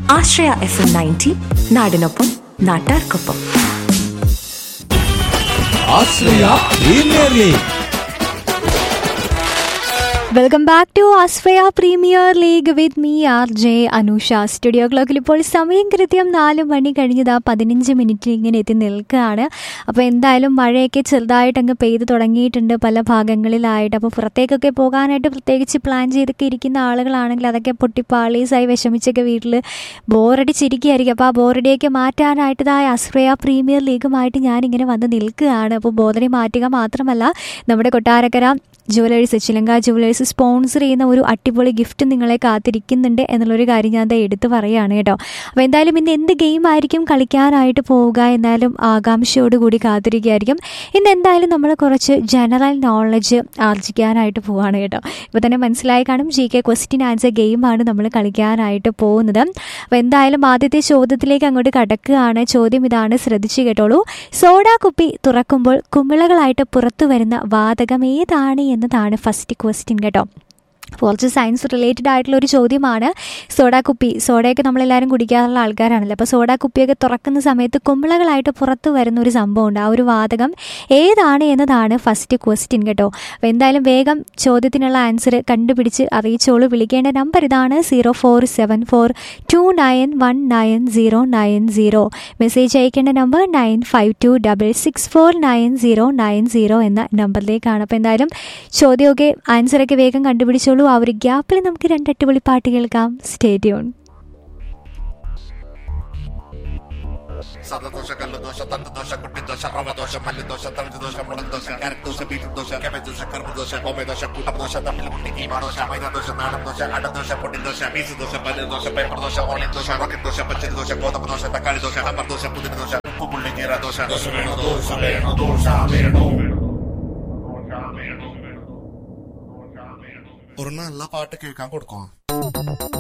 ആശ്രയ FM 90 നാടിനൊപ്പം നാട്ടാർക്കൊപ്പം. ആശ്രയ premier league. Welcome back to Ashraya premier league with me RJ Anusha. Studio ക്ലോക്കിൽ ഇപ്പോൾ സമയം കൃത്യം 4 മണി കഴിഞ്ഞതാ 15 മിനിറ്റ് ഇങ്ങനെ എത്തി നിൽക്കുകയാണ്. അപ്പോൾ എന്തായാലും മഴയൊക്കെ ചെറുതായിട്ട് അങ്ങ് പെയ്ത് തുടങ്ങിയിട്ടുണ്ട് പല ഭാഗങ്ങളിലായിട്ട്. അപ്പോൾ പുറത്തേക്കൊക്കെ പോകാനായിട്ട് പ്രത്യേകിച്ച് പ്ലാൻ ചെയ്തൊക്കെ ഇരിക്കുന്ന ആളുകളാണെങ്കിൽ അതൊക്കെ പൊട്ടിപ്പാളീസായി വിഷമിച്ചൊക്കെ വീട്ടിൽ ബോറടിച്ചിരിക്കുകയായിരിക്കും. അപ്പോൾ ആ ബോറടിയൊക്കെ മാറ്റാനായിട്ട് ആശ്രയ പ്രീമിയർ ലീഗുമായിട്ട് ഞാനിങ്ങനെ വന്ന് നിൽക്കുകയാണ്. അപ്പോൾ ബോറടി മാറ്റുക മാത്രമല്ല, നമ്മുടെ കൊട്ടാരക്കര ജുവലേഴ്സ്, ചിലങ്ക ജുവലേഴ്സ് സ്പോൺസർ ചെയ്യുന്ന ഒരു അടിപൊളി ഗിഫ്റ്റ് നിങ്ങളെ കാത്തിരിക്കുന്നുണ്ട് എന്നുള്ളൊരു കാര്യം ഞാൻ എടുത്ത് പറയുകയാണ് കേട്ടോ. അപ്പോൾ എന്തായാലും ഇന്ന് എന്ത് ഗെയിം ആയിരിക്കും കളിക്കാനായിട്ട് പോവുക എന്നാലും ആകാംക്ഷയോടുകൂടി കാത്തിരിക്കുകയായിരിക്കും. ഇന്ന് എന്തായാലും നമ്മൾ കുറച്ച് ജനറൽ നോളജ് ആർജിക്കാനായിട്ട് പോവുകയാണ് കേട്ടോ. ഇപ്പോൾ തന്നെ മനസ്സിലായി കാണും, GK ക്വസ്റ്റ്യൻ ആൻസർ ഗെയിമാണ് നമ്മൾ കളിക്കാനായിട്ട് പോകുന്നത്. അപ്പോൾ എന്തായാലും ആദ്യത്തെ ചോദ്യത്തിലേക്ക് അങ്ങോട്ട് കടക്കുകയാണ്. ചോദ്യം ഇതാണ്, ശ്രദ്ധിച്ച് കേട്ടോളൂ. സോഡാ കുപ്പി തുറക്കുമ്പോൾ കുമിളകളായിട്ട് പുറത്തു വരുന്ന വാതകം ഏതാണ് എന്നതാണ് ഫസ്റ്റ് ക്വസ്റ്റ്യൻ കേട്ടോ. കുറച്ച് സയൻസ് റിലേറ്റഡ് ആയിട്ടുള്ള ഒരു ചോദ്യമാണ്. സോഡാ കുപ്പി, സോഡയൊക്കെ നമ്മളെല്ലാവരും കുടിക്കാറുള്ള ആൾക്കാരാണല്ലോ. അപ്പോൾ സോഡാ കുപ്പിയൊക്കെ തുറക്കുന്ന സമയത്ത് കുമിളകളായിട്ട് പുറത്ത് വരുന്ന ഒരു സംഭവമുണ്ട്. ആ ഒരു വാതകം ഏതാണ് എന്നതാണ് ഫസ്റ്റ് ക്വസ്റ്റ്യൻ കേട്ടോ. അപ്പോൾ എന്തായാലും വേഗം ചോദ്യത്തിനുള്ള ആൻസർ കണ്ടുപിടിച്ച് അറിയിച്ചോളൂ. വിളിക്കേണ്ട നമ്പർ ഇതാണ് 0474219090. മെസ്സേജ് അയക്കേണ്ട നമ്പർ 9526649090 എന്ന നമ്പറിലേക്കാണ്. അപ്പോൾ എന്തായാലും ചോദ്യമൊക്കെ ആൻസറൊക്കെ വേഗം കണ്ടുപിടിച്ചോളൂ. ആ ഒരു ഗ്യാപ്പിൽ നമുക്ക് 2 അടിപൊളി പാട്ട് കേൾക്കാം. Stay tune. സദദോശ കല്ലുദോശ തണ്ടുദോശ കുട്ടിദോശ റവദോശ മല്ലിദോശ തവിടുദോശ മുളകുദോശ കരക്ദോശ ബീറ്റ്റൂട്ട് കാബേജ് കർബൂദോശ ബോംബെദോശ കൂട്ടദോശ തമ്മിൽ മുട്ടി കീമാദോശ മൈദദോശ നാടൻദോശ അടദോശ പൊടിദോശ പീസുദോശ പനീർദോശ പേപ്പർദോശ ഓണിയൻദോശ റോക്കറ്റ്ദോശ പച്ചരിദോശ ഗോതമ്പദോശ തക്കാളിദോശ സാമ്പാർദോശ പുതിനദോശ ഉപ്പുപുള്ളി ജീരദോശ ദോശ വേണോ ദോശ വേണോ ദോശ വേണോ. ഒരു നല്ല പാട്ട് കേൾക്കാൻ കൊടുക്കാം.